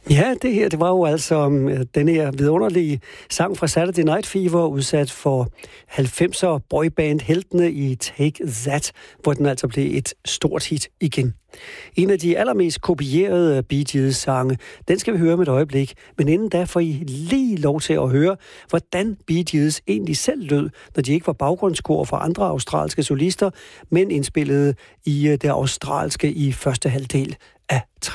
Ja, det her, det var jo altså den her vidunderlige sang fra Saturday Night Fever, udsat for 90'er boyband-heltene i Take That, hvor den altså blev et stort hit igen. En af de allermest kopierede Bee Gees-sange, den skal vi høre med et øjeblik, men inden da får I lige lov til at høre, hvordan Bee Gees egentlig selv lød, når de ikke var baggrundskor for andre australske solister, men indspillede i det australske i første halvdel af